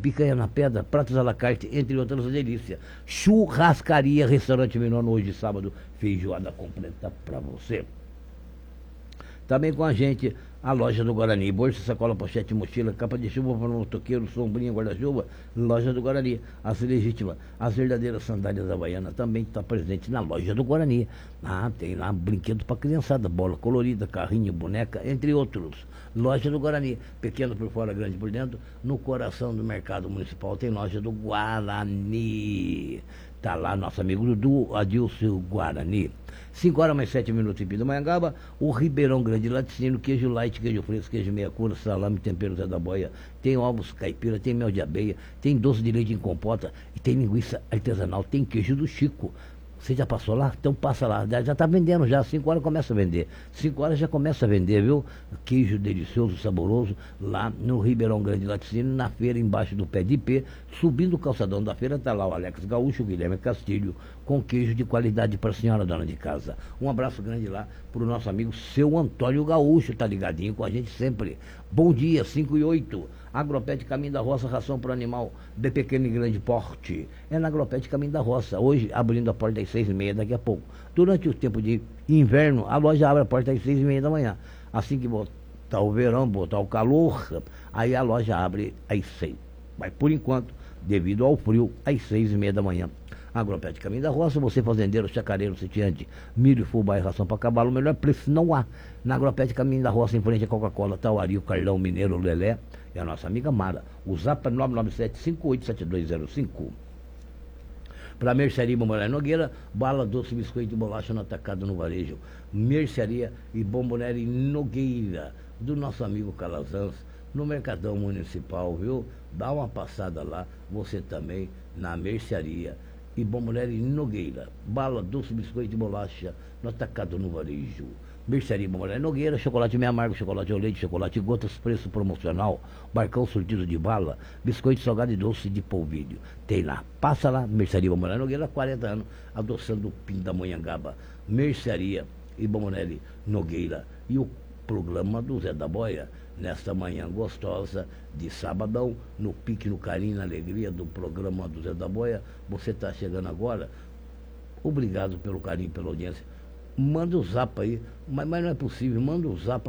picanha na pedra, pratos à la carte, entre outras delícias. Churrascaria, restaurante Milano, hoje sábado, feijoada completa pra você. Também com a gente, a loja do Guarani. Bolsa, sacola, pochete, mochila, capa de chuva para o motoqueiro, sombrinha, guarda-chuva. Loja do Guarani. As legítimas, as verdadeiras sandálias havaianas também está presente na loja do Guarani. Tem lá brinquedo para criançada, bola colorida, carrinho, boneca, entre outros. Loja do Guarani. Pequeno por fora, grande por dentro. No coração do mercado municipal tem loja do Guarani. Tá lá nosso amigo Dudu, Adilson Guarani. 5 horas mais 7 minutos em Pindamonhangaba. O Ribeirão Grande Laticínio, queijo light, queijo fresco, queijo meia cura, salame, tempero Zé da Boia. Tem ovos caipira, tem mel de abelha, tem doce de leite em compota e tem linguiça artesanal, tem queijo do Chico. Você já passou lá? Então passa lá. Já está vendendo já. 5 horas começa a vender. 5 horas já começa a vender, viu? Queijo delicioso, saboroso, lá no Ribeirão Grande Laticínio, na feira, embaixo do pé de ipê. Subindo o calçadão da feira, está lá o Alex Gaúcho, o Guilherme Castilho, com queijo de qualidade para a senhora dona de casa. Um abraço grande lá para o nosso amigo seu Antônio Gaúcho, tá ligadinho com a gente sempre. Bom dia, 5 e 8. Agropet Caminho da Roça, ração para o animal de pequeno e grande porte. É na Agropet Caminho da Roça. Hoje, abrindo a porta às 6h30 daqui a pouco. Durante o tempo de inverno, a loja abre a porta às 6h30 da manhã. Assim que botar o verão, botar o calor, aí a loja abre às 6. Mas, por enquanto, devido ao frio, às 6h30 da manhã. Agropet Caminho da Roça, você fazendeiro, chacareiro, sitiante, milho, fubá e ração para cavalo, o melhor preço não há. Na Agropet Caminho da Roça, em frente à Coca-Cola, Tauari, o Carlão, Mineiro, Lelé e a nossa amiga Mara. O Zap 997-587205. Para a Mercearia Bombonera Nogueira, bala, doce, biscoito e bolacha no atacado no varejo. Mercearia e Bombonera Nogueira, do nosso amigo Calazans, no Mercadão Municipal, viu? Dá uma passada lá, você também, na Mercearia e Bombonera Nogueira. Bala, doce, biscoito e bolacha no atacado no varejo. Mercearia Bombonera Nogueira, chocolate meio amargo, chocolate ao leite, chocolate gotas, preço promocional, barcão surtido de bala, biscoito salgado e doce de polvilho. Tem lá, passa lá, Mercearia Bombonera Nogueira, 40 anos, adoçando o Pindamonhangaba. Mercearia e Bombonera Nogueira. E o programa do Zé da Boia, nesta manhã gostosa de sabadão, no pique, no carinho, na alegria do programa do Zé da Boia. Você está chegando agora, obrigado pelo carinho, pela audiência. Manda o zap aí, mas não é possível, manda o zap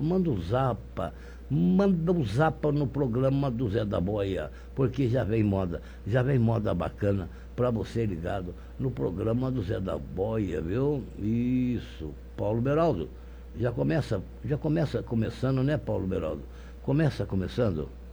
no programa do Zé da Boia, porque já vem moda bacana para você ligado no programa do Zé da Boia, viu? Isso, Paulo Beraldo, já começando, né, Paulo Beraldo? Começando?